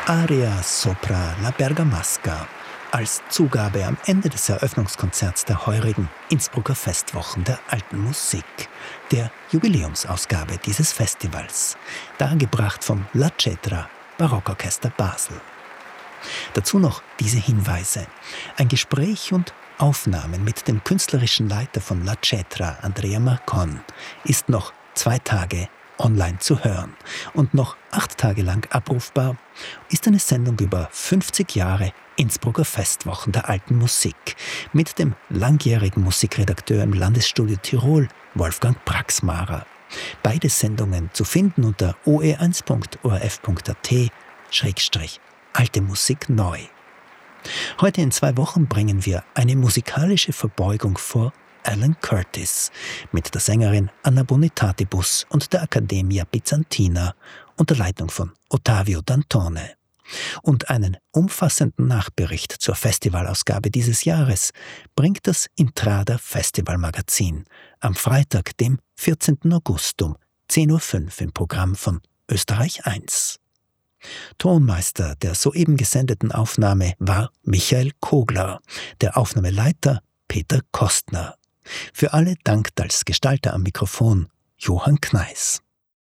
Aria sopra la Bergamasca als Zugabe am Ende des Eröffnungskonzerts der heurigen Innsbrucker Festwochen der Alten Musik, der Jubiläumsausgabe dieses Festivals, dargebracht vom La Cetra Barockorchester Basel. Dazu noch diese Hinweise: ein Gespräch und Aufnahmen mit dem künstlerischen Leiter von La Cetra, Andrea Marcon, ist noch 2 Tage online zu hören und noch 8 Tage lang abrufbar, ist eine Sendung über 50 Jahre Innsbrucker Festwochen der Alten Musik mit dem langjährigen Musikredakteur im Landesstudio Tirol, Wolfgang Praxmarer. Beide Sendungen zu finden unter oe1.orf.at/Alte Musik neu. Heute in 2 Wochen bringen wir eine musikalische Verbeugung vor Alan Curtis mit der Sängerin Anna Bonitatibus und der Accademia Bizantina unter Leitung von Ottavio Dantone. Und einen umfassenden Nachbericht zur Festivalausgabe dieses Jahres bringt das Intrada Festivalmagazin am Freitag, dem 14. August um 10.05 Uhr im Programm von Österreich 1. Tonmeister der soeben gesendeten Aufnahme war Michael Kogler, der Aufnahmeleiter Peter Kostner. Für alle dankt als Gestalter am Mikrofon Johann Kneis.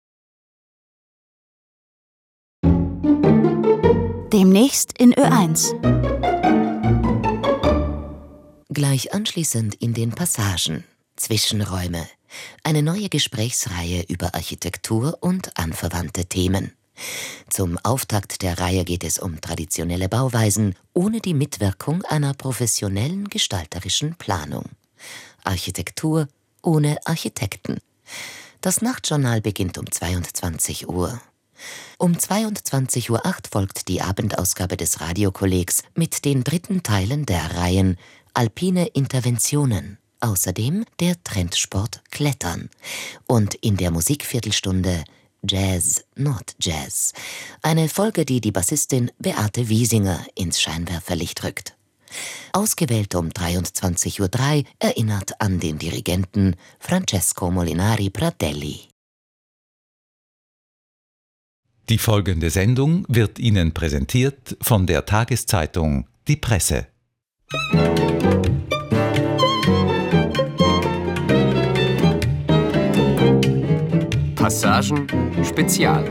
Demnächst in Ö1. Gleich anschließend in den Passagen, Zwischenräume, eine neue Gesprächsreihe über Architektur und anverwandte Themen. Zum Auftakt der Reihe geht es um traditionelle Bauweisen ohne die Mitwirkung einer professionellen gestalterischen Planung. Architektur ohne Architekten. Das Nachtjournal beginnt um 22 Uhr. Um 22.08 Uhr folgt die Abendausgabe des Radiokollegs mit den 3. Teilen der Reihen Alpine Interventionen. Außerdem der Trendsport Klettern. Und in der Musikviertelstunde Jazz, not Jazz. Eine Folge, die die Bassistin Beate Wiesinger ins Scheinwerferlicht rückt. Ausgewählt um 23.03 Uhr erinnert an den Dirigenten Francesco Molinari Pradelli. Die folgende Sendung wird Ihnen präsentiert von der Tageszeitung Die Presse. Passagen Spezial.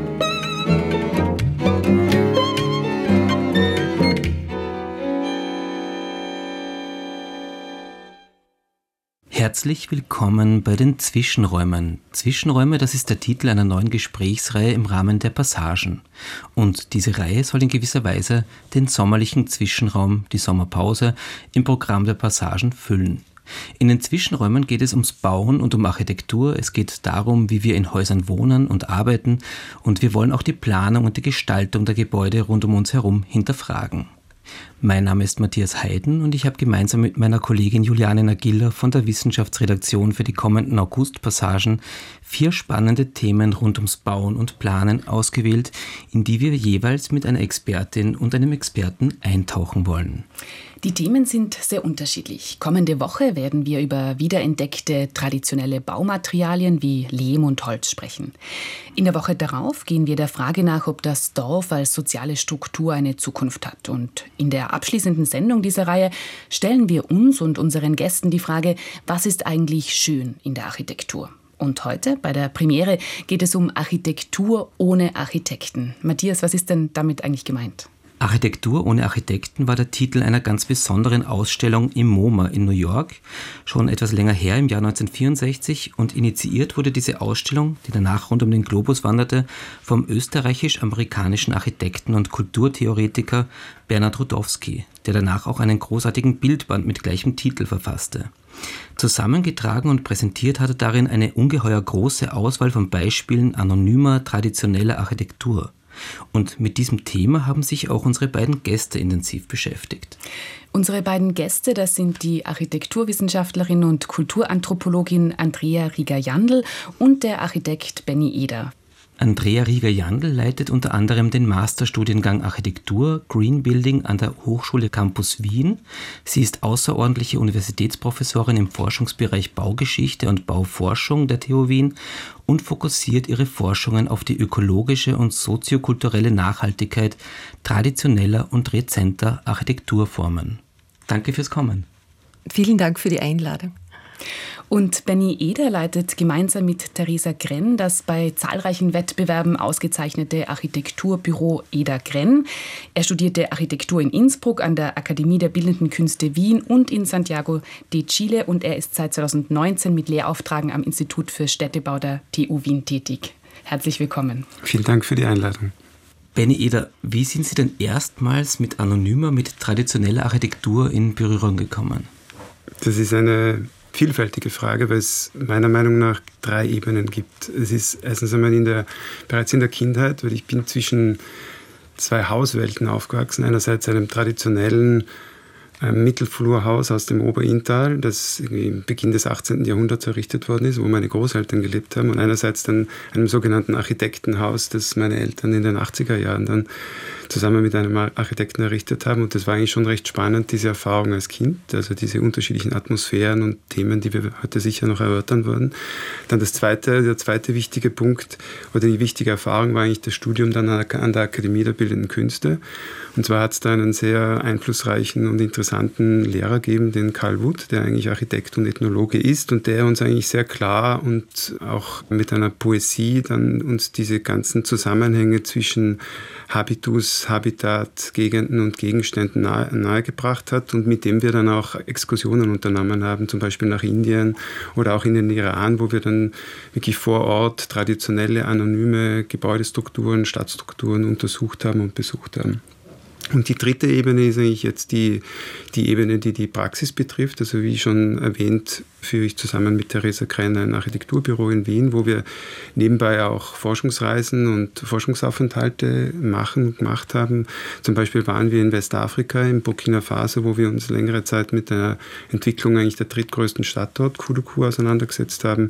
Herzlich willkommen bei den Zwischenräumen. Zwischenräume, das ist der Titel einer neuen Gesprächsreihe im Rahmen der Passagen. Und diese Reihe soll in gewisser Weise den sommerlichen Zwischenraum, die Sommerpause, im Programm der Passagen füllen. In den Zwischenräumen geht es ums Bauen und um Architektur. Es geht darum, wie wir in Häusern wohnen und arbeiten. Und wir wollen auch die Planung und die Gestaltung der Gebäude rund um uns herum hinterfragen. Mein Name ist Matthias Heiden und ich habe gemeinsam mit meiner Kollegin Juliane Nagilla von der Wissenschaftsredaktion für die kommenden August-Passagen 4 spannende Themen rund ums Bauen und Planen ausgewählt, in die wir jeweils mit einer Expertin und einem Experten eintauchen wollen. Die Themen sind sehr unterschiedlich. Kommende Woche werden wir über wiederentdeckte traditionelle Baumaterialien wie Lehm und Holz sprechen. In der Woche darauf gehen wir der Frage nach, ob das Dorf als soziale Struktur eine Zukunft hat. Und in der abschließenden Sendung dieser Reihe stellen wir uns und unseren Gästen die Frage, was ist eigentlich schön in der Architektur? Und heute, bei der Premiere, geht es um Architektur ohne Architekten. Matthias, was ist denn damit eigentlich gemeint? Architektur ohne Architekten war der Titel einer ganz besonderen Ausstellung im MoMA in New York, schon etwas länger her, im Jahr 1964, und initiiert wurde diese Ausstellung, die danach rund um den Globus wanderte, vom österreichisch-amerikanischen Architekten und Kulturtheoretiker Bernhard Rudowski, der danach auch einen großartigen Bildband mit gleichem Titel verfasste. Zusammengetragen und präsentiert hat er darin eine ungeheuer große Auswahl von Beispielen anonymer, traditioneller Architektur. Und mit diesem Thema haben sich auch unsere beiden Gäste intensiv beschäftigt. Unsere beiden Gäste, das sind die Architekturwissenschaftlerin und Kulturanthropologin Andrea Rieger-Jandl und der Architekt Benny Eder. Andrea Rieger-Jandl leitet unter anderem den Masterstudiengang Architektur Green Building an der Hochschule Campus Wien. Sie ist außerordentliche Universitätsprofessorin im Forschungsbereich Baugeschichte und Bauforschung der TU Wien und fokussiert ihre Forschungen auf die ökologische und soziokulturelle Nachhaltigkeit traditioneller und rezenter Architekturformen. Danke fürs Kommen. Vielen Dank für die Einladung. Und Benny Eder leitet gemeinsam mit Theresa Grenn das bei zahlreichen Wettbewerben ausgezeichnete Architekturbüro Eder Grenn. Er studierte Architektur in Innsbruck an der Akademie der Bildenden Künste Wien und in Santiago de Chile und er ist seit 2019 mit Lehrauftragen am Institut für Städtebau der TU Wien tätig. Herzlich willkommen. Vielen Dank für die Einladung. Benny Eder, wie sind Sie denn erstmals mit traditioneller Architektur in Berührung gekommen? Das ist eine vielfältige Frage, weil es meiner Meinung nach 3 Ebenen gibt. Es ist erstens einmal bereits in der Kindheit, weil ich bin zwischen 2 Hauswelten aufgewachsen. Einerseits einem traditionellen Mittelflurhaus aus dem Oberinntal, das im Beginn des 18. Jahrhunderts errichtet worden ist, wo meine Großeltern gelebt haben. Und einerseits dann einem sogenannten Architektenhaus, das meine Eltern in den 80er Jahren dann zusammen mit einem Architekten errichtet haben. Und das war eigentlich schon recht spannend, diese Erfahrung als Kind, also diese unterschiedlichen Atmosphären und Themen, die wir heute sicher noch erörtern werden. Dann der zweite wichtige Punkt oder die wichtige Erfahrung war eigentlich das Studium dann an der Akademie der Bildenden Künste. Und zwar hat es da einen sehr einflussreichen und interessanten Lehrer gegeben, den Karl Wood, der eigentlich Architekt und Ethnologe ist und der uns eigentlich sehr klar und auch mit einer Poesie dann uns diese ganzen Zusammenhänge zwischen Habitus, Habitat, Gegenden und Gegenständen nahegebracht hat und mit dem wir dann auch Exkursionen unternommen haben, zum Beispiel nach Indien oder auch in den Iran, wo wir dann wirklich vor Ort traditionelle, anonyme Gebäudestrukturen, Stadtstrukturen untersucht haben und besucht haben. Und die dritte Ebene ist eigentlich jetzt die Ebene, die die Praxis betrifft. Also wie schon erwähnt, führe ich zusammen mit Theresa Grenn ein Architekturbüro in Wien, wo wir nebenbei auch Forschungsreisen und Forschungsaufenthalte gemacht haben. Zum Beispiel waren wir in Westafrika, in Burkina Faso, wo wir uns längere Zeit mit der Entwicklung eigentlich der drittgrößten Stadt dort, Koudougou, auseinandergesetzt haben.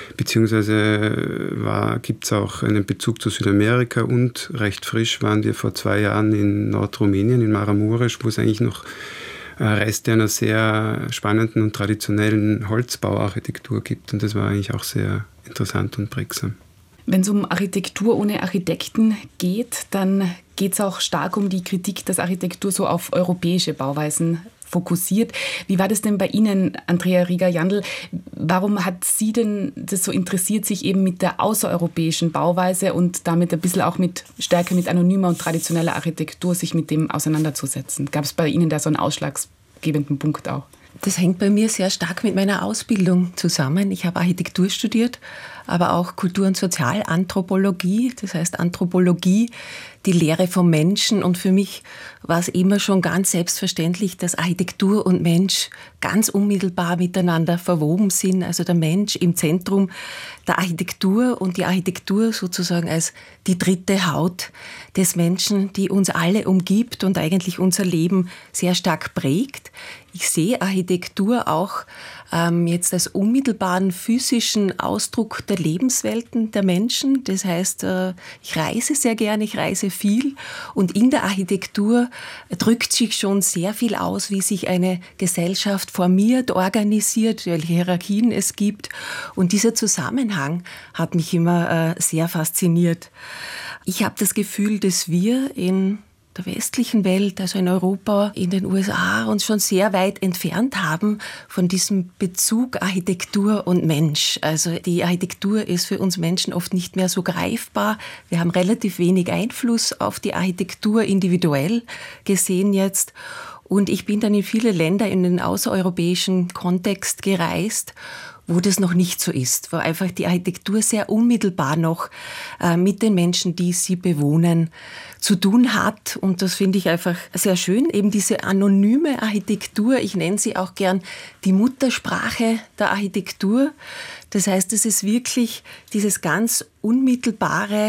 Beziehungsweise gibt es auch einen Bezug zu Südamerika und recht frisch waren wir vor 2 Jahren in Nordrumänien, in Maramuresch, wo es eigentlich noch Reste einer sehr spannenden und traditionellen Holzbauarchitektur gibt. Und das war eigentlich auch sehr interessant und prägsam. Wenn es um Architektur ohne Architekten geht, dann geht es auch stark um die Kritik, dass Architektur so auf europäische Bauweisen fokussiert. Wie war das denn bei Ihnen, Andrea Rieger-Jandl? Warum hat Sie denn das so interessiert, sich eben mit der außereuropäischen Bauweise und damit ein bisschen auch stärker mit anonymer und traditioneller Architektur sich mit dem auseinanderzusetzen? Gab es bei Ihnen da so einen ausschlaggebenden Punkt auch? Das hängt bei mir sehr stark mit meiner Ausbildung zusammen. Ich habe Architektur studiert, aber auch Kultur- und Sozialanthropologie, das heißt Anthropologie, die Lehre vom Menschen. Und für mich war es immer schon ganz selbstverständlich, dass Architektur und Mensch ganz unmittelbar miteinander verwoben sind. Also der Mensch im Zentrum der Architektur und die Architektur sozusagen als die dritte Haut des Menschen, die uns alle umgibt und eigentlich unser Leben sehr stark prägt. Ich sehe Architektur auch jetzt als unmittelbaren physischen Ausdruck der Lebenswelten der Menschen. Das heißt, ich reise sehr gerne, ich reise viel und in der Architektur drückt sich schon sehr viel aus, wie sich eine Gesellschaft formiert, organisiert, welche Hierarchien es gibt. Und dieser Zusammenhang hat mich immer sehr fasziniert. Ich habe das Gefühl, dass wir in der westlichen Welt, also in Europa, in den USA, uns schon sehr weit entfernt haben von diesem Bezug Architektur und Mensch. Also die Architektur ist für uns Menschen oft nicht mehr so greifbar. Wir haben relativ wenig Einfluss auf die Architektur individuell gesehen jetzt. Und ich bin dann in viele Länder in den außereuropäischen Kontext gereist, wo das noch nicht so ist, wo einfach die Architektur sehr unmittelbar noch mit den Menschen, die sie bewohnen, zu tun hat. Und das finde ich einfach sehr schön, eben diese anonyme Architektur. Ich nenne sie auch gern die Muttersprache der Architektur. Das heißt, es ist wirklich dieses ganz unmittelbare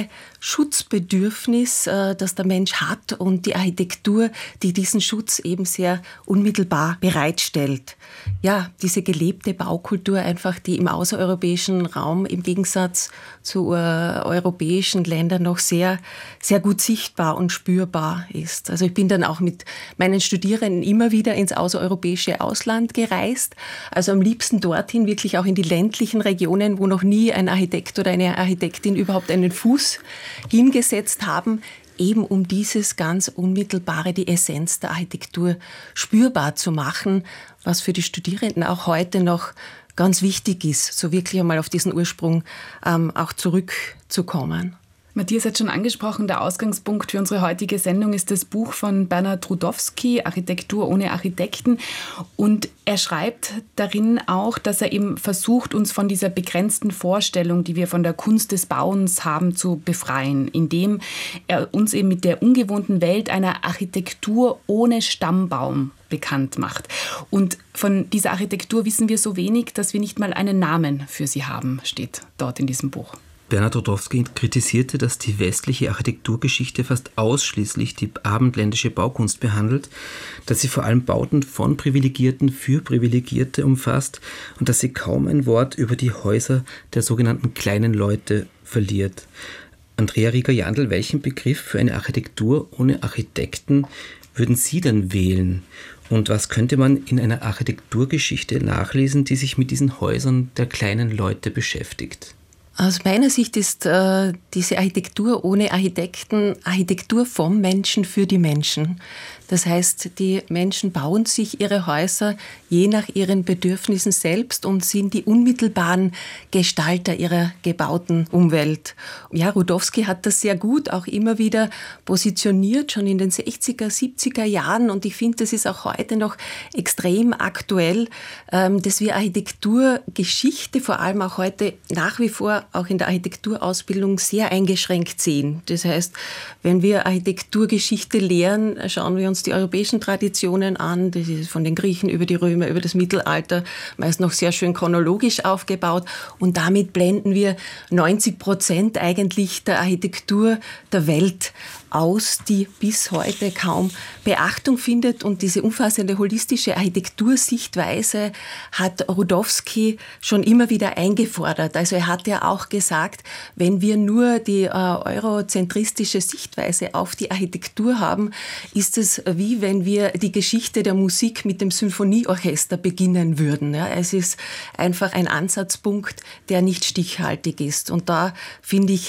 Schutzbedürfnis, das der Mensch hat und die Architektur, die diesen Schutz eben sehr unmittelbar bereitstellt. Ja, diese gelebte Baukultur einfach, die im außereuropäischen Raum im Gegensatz zu europäischen Ländern noch sehr, sehr gut sichtbar und spürbar ist. Also ich bin dann auch mit meinen Studierenden immer wieder ins außereuropäische Ausland gereist. Also am liebsten dorthin, wirklich auch in die ländlichen Regionen, wo noch nie ein Architekt oder eine Architektin überhaupt einen Fuß hingesetzt haben, eben um dieses ganz Unmittelbare, die Essenz der Architektur spürbar zu machen, was für die Studierenden auch heute noch ganz wichtig ist, so wirklich einmal auf diesen Ursprung auch zurückzukommen. Matthias hat schon angesprochen, der Ausgangspunkt für unsere heutige Sendung ist das Buch von Bernhard Rudowsky, Architektur ohne Architekten. Und er schreibt darin auch, dass er eben versucht, uns von dieser begrenzten Vorstellung, die wir von der Kunst des Bauens haben, zu befreien, indem er uns eben mit der ungewohnten Welt einer Architektur ohne Stammbaum bekannt macht. Und von dieser Architektur wissen wir so wenig, dass wir nicht mal einen Namen für sie haben, steht dort in diesem Buch. Bernhard Rudowsky kritisierte, dass die westliche Architekturgeschichte fast ausschließlich die abendländische Baukunst behandelt, dass sie vor allem Bauten von Privilegierten für Privilegierte umfasst und dass sie kaum ein Wort über die Häuser der sogenannten kleinen Leute verliert. Andrea Rieger-Jandl, welchen Begriff für eine Architektur ohne Architekten würden Sie denn wählen? Und was könnte man in einer Architekturgeschichte nachlesen, die sich mit diesen Häusern der kleinen Leute beschäftigt? Aus meiner Sicht ist diese Architektur ohne Architekten Architektur vom Menschen für die Menschen. Das heißt, die Menschen bauen sich ihre Häuser je nach ihren Bedürfnissen selbst und sind die unmittelbaren Gestalter ihrer gebauten Umwelt. Ja, Rudowsky hat das sehr gut auch immer wieder positioniert, schon in den 60er, 70er Jahren. Und ich finde, das ist auch heute noch extrem aktuell, dass wir Architekturgeschichte vor allem auch heute nach wie vor auch in der Architekturausbildung sehr eingeschränkt sehen. Das heißt, wenn wir Architekturgeschichte lehren, schauen wir uns die europäischen Traditionen an, das ist von den Griechen über die Römer, über das Mittelalter, meist noch sehr schön chronologisch aufgebaut und damit blenden wir 90% eigentlich der Architektur der Welt aus, die bis heute kaum Beachtung findet. Und diese umfassende holistische Architektursichtweise hat Rudowsky schon immer wieder eingefordert. Also er hat ja auch gesagt, wenn wir nur die eurozentristische Sichtweise auf die Architektur haben, ist es wie wenn wir die Geschichte der Musik mit dem Symphonieorchester beginnen würden. Ja, es ist einfach ein Ansatzpunkt, der nicht stichhaltig ist. Und da finde ich,